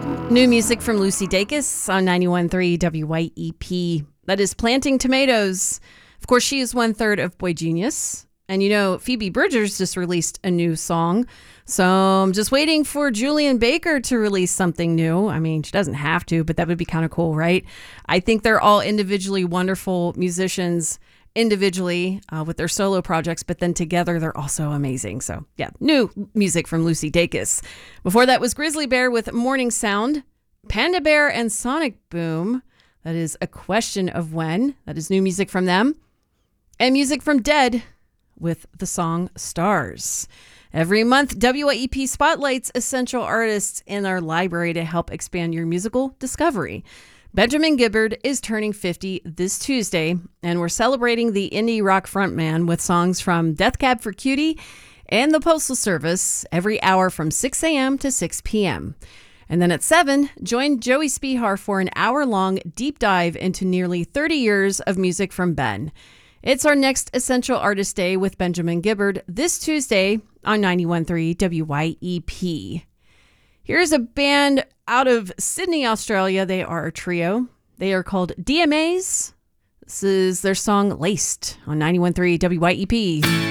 New music from Lucy Dacus on 91.3 WYEP. That is Planting Tomatoes. Of course, she is 1/3 of Boy Genius. And you know, Phoebe Bridgers just released a new song. So I'm just waiting for Julian Baker to release something new. I mean, she doesn't have to, but that would be kind of cool, right? I think they're all individually wonderful musicians individually with their solo projects, but then together they're also amazing. So yeah, new music from Lucy Dacus. Before that was Grizzly Bear with Morning Sound, Panda Bear and Sonic Boom. That is A Question of When. That is new music from them. And music from Dead with the song Stars. Every month, WYEP spotlights essential artists in our library to help expand your musical discovery. Benjamin Gibbard is turning 50 this Tuesday, and we're celebrating the indie rock frontman with songs from Death Cab for Cutie and the Postal Service every hour from 6 a.m. to 6 p.m. And then at 7, join Joey Spihar for an hour-long deep dive into nearly 30 years of music from Ben. It's our next Essential Artist Day with Benjamin Gibbard this Tuesday on 91.3 WYEP. Here's a band out of Sydney, Australia. They are a trio. They are called DMAs. This is their song Laced on 91.3 WYEP.